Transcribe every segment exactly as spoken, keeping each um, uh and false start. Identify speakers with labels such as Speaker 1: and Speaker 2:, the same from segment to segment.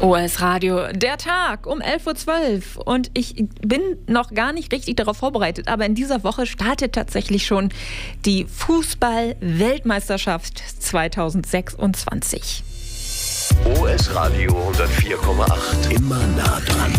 Speaker 1: O S Radio, der Tag um elf Uhr zwölf. Und ich bin noch gar nicht richtig darauf vorbereitet, aber in dieser Woche startet tatsächlich schon die Fußball-Weltmeisterschaft zweitausendsechsundzwanzig.
Speaker 2: O S Radio hundertvier Komma acht. Immer nah dran.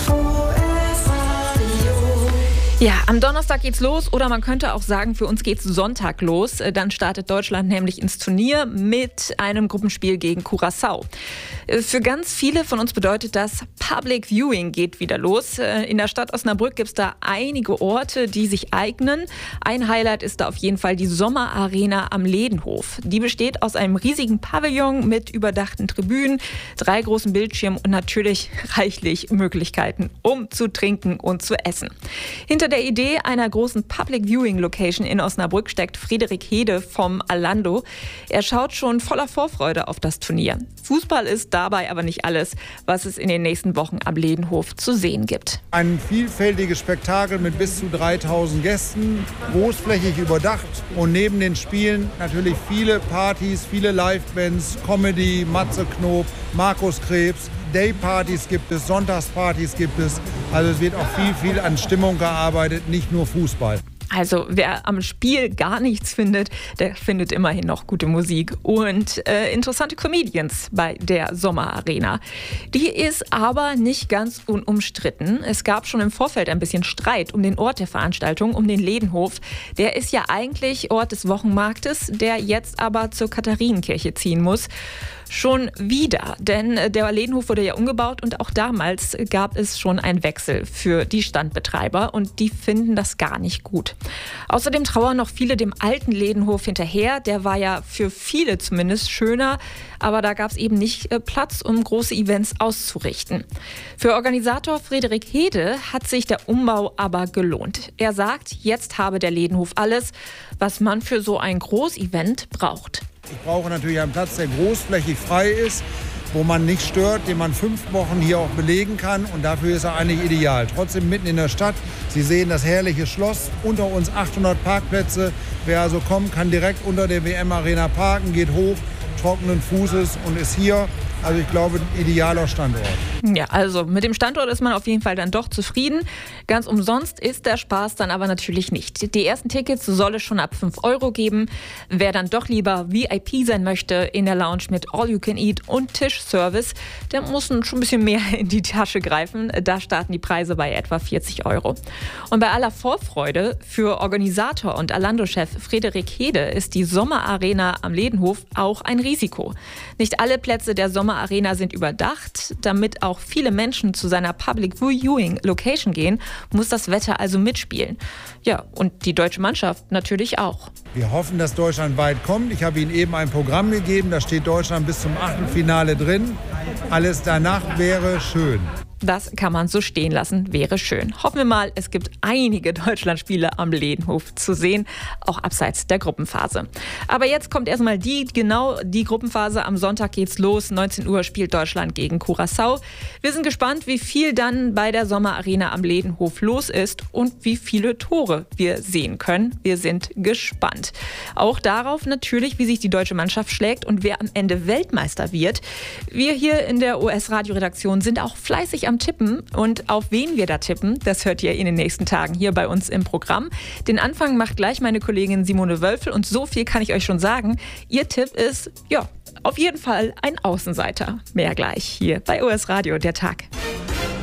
Speaker 1: Ja, am Donnerstag geht's los oder man könnte auch sagen, für uns geht's Sonntag los. Dann startet Deutschland nämlich ins Turnier mit einem Gruppenspiel gegen Curaçao. Für ganz viele von uns bedeutet das, Public Viewing geht wieder los. In der Stadt Osnabrück gibt's da einige Orte, die sich eignen. Ein Highlight ist da auf jeden Fall die Sommerarena am Ledenhof. Die besteht aus einem riesigen Pavillon mit überdachten Tribünen, drei großen Bildschirmen und natürlich reichlich Möglichkeiten, um zu trinken und zu essen. Hinter der Idee einer großen Public Viewing Location in Osnabrück steckt Frederik Hede vom Alando. Er schaut schon voller Vorfreude auf das Turnier. Fußball ist dabei aber nicht alles, was es in den nächsten Wochen am Ledenhof zu sehen gibt.
Speaker 3: Ein vielfältiges Spektakel mit bis zu dreitausend Gästen, großflächig überdacht und neben den Spielen natürlich viele Partys, viele Livebands, Comedy, Matze Knob, Markus Krebs. Daypartys gibt es, Sonntagspartys gibt es. Also es wird auch viel, viel an Stimmung gearbeitet, nicht nur Fußball.
Speaker 1: Also wer am Spiel gar nichts findet, der findet immerhin noch gute Musik und äh, interessante Comedians bei der Sommerarena. Die ist aber nicht ganz unumstritten. Es gab schon im Vorfeld ein bisschen Streit um den Ort der Veranstaltung, um den Ledenhof. Der ist ja eigentlich Ort des Wochenmarktes, der jetzt aber zur Katharinenkirche ziehen muss. Schon wieder, denn der Ledenhof wurde ja umgebaut und auch damals gab es schon einen Wechsel für die Standbetreiber und die finden das gar nicht gut. Außerdem trauern noch viele dem alten Ledenhof hinterher, der war ja für viele zumindest schöner, aber da gab es eben nicht Platz, um große Events auszurichten. Für Organisator Frederik Hede hat sich der Umbau aber gelohnt. Er sagt, jetzt habe der Ledenhof alles, was man für so ein Großevent braucht.
Speaker 3: Ich brauche natürlich einen Platz, der großflächig frei ist, wo man nicht stört, den man fünf Wochen hier auch belegen kann. Und dafür ist er eigentlich ideal. Trotzdem mitten in der Stadt. Sie sehen das herrliche Schloss. Unter uns achthundert Parkplätze. Wer also kommt, kann direkt unter der W M-Arena parken, geht hoch, trockenen Fußes und ist hier. Also ich glaube, ein idealer Standort.
Speaker 1: Ja, also mit dem Standort ist man auf jeden Fall dann doch zufrieden. Ganz umsonst ist der Spaß dann aber natürlich nicht. Die ersten Tickets soll es schon ab fünf Euro geben. Wer dann doch lieber V I P sein möchte in der Lounge mit All-You-Can-Eat und Tischservice, der muss schon ein bisschen mehr in die Tasche greifen. Da starten die Preise bei etwa vierzig Euro. Und bei aller Vorfreude für Organisator und Alando-Chef Frederik Hede ist die Sommerarena am Ledenhof auch ein Risiko. Nicht alle Plätze der Sommerarena sind überdacht. Damit auch viele Menschen zu seiner Public Viewing Location gehen, muss das Wetter also mitspielen. Ja, und die deutsche Mannschaft natürlich auch.
Speaker 3: Wir hoffen, dass Deutschland weit kommt. Ich habe Ihnen eben ein Programm gegeben, da steht Deutschland bis zum Achtelfinale drin. Alles danach wäre schön.
Speaker 1: Das kann man so stehen lassen, wäre schön. Hoffen wir mal, es gibt einige Deutschlandspiele am Ledenhof zu sehen, auch abseits der Gruppenphase. Aber jetzt kommt erstmal die, genau die Gruppenphase. Am Sonntag geht's los. neunzehn Uhr spielt Deutschland gegen Curaçao. Wir sind gespannt, wie viel dann bei der Sommerarena am Ledenhof los ist und wie viele Tore wir sehen können. Wir sind gespannt. Auch darauf natürlich, wie sich die deutsche Mannschaft schlägt und wer am Ende Weltmeister wird. Wir hier in der O S-Radio-Redaktion sind auch fleißig am Tippen und auf wen wir da tippen, das hört ihr in den nächsten Tagen hier bei uns im Programm. Den Anfang macht gleich meine Kollegin Simone Wölfel und so viel kann ich euch schon sagen. Ihr Tipp ist, ja, auf jeden Fall ein Außenseiter. Mehr gleich hier bei O S Radio, der Tag.